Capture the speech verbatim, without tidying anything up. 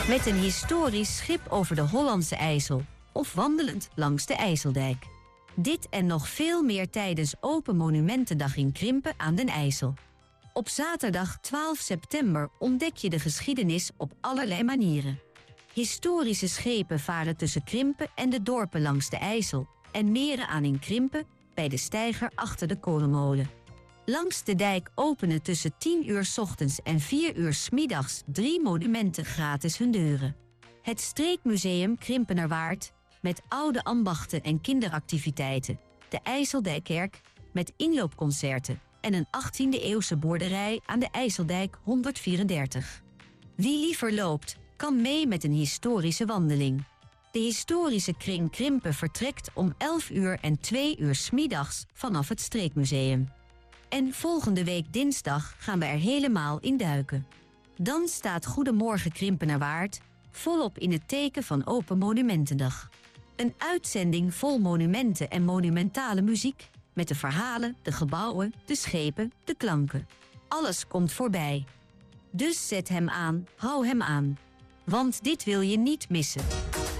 Met een historisch schip over de Hollandse IJssel of wandelend langs de IJsseldijk. Dit en nog veel meer tijdens Open Monumentendag in Krimpen aan den IJssel. Op zaterdag twaalf september ontdek je de geschiedenis op allerlei manieren. Historische schepen varen tussen Krimpen en de dorpen langs de IJssel en meren aan in Krimpen bij de steiger achter de korenmolen. Langs de dijk openen tussen tien uur 's ochtends en vier uur 's middags drie monumenten gratis hun deuren. Het Streekmuseum Krimpenerwaard met oude ambachten en kinderactiviteiten. De IJsseldijkkerk met inloopconcerten en een achttiende-eeuwse boerderij aan de IJsseldijk honderdvierendertig. Wie liever loopt, kan mee met een historische wandeling. De historische kring Krimpen vertrekt om elf uur en twee uur 's middags vanaf het Streekmuseum. En volgende week dinsdag gaan we er helemaal in duiken. Dan staat Goedemorgen Krimpenerwaard volop in het teken van Open Monumentendag. Een uitzending vol monumenten en monumentale muziek met de verhalen, de gebouwen, de schepen, de klanken. Alles komt voorbij. Dus zet hem aan, hou hem aan. Want dit wil je niet missen.